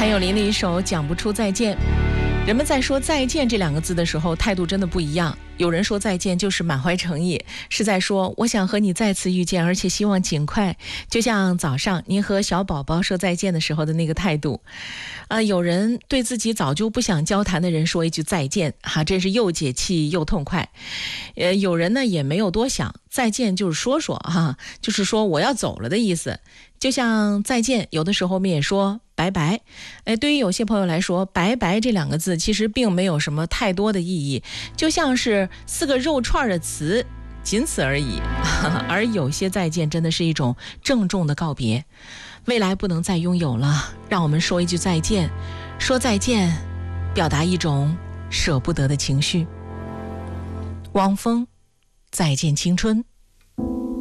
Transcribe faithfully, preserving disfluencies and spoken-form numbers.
谭咏麟的一首《讲不出再见》。人们在说再见这两个字的时候，态度真的不一样。有人说再见就是满怀诚意，是在说我想和你再次遇见，而且希望尽快。就像早上您和小宝宝说再见的时候的那个态度。啊、呃，有人对自己早就不想交谈的人说一句再见，哈、啊，真是又解气又痛快。呃，有人呢也没有多想，再见就是说说哈、啊，就是说我要走了的意思。就像再见，有的时候我们也说拜拜。哎，对于有些朋友来说，拜拜这两个字其实并没有什么太多的意义，就像是四个肉串的词，仅此而已。而有些再见真的是一种郑重的告别，未来不能再拥有了，让我们说一句再见。说再见，表达一种舍不得的情绪。汪峰，再见青春。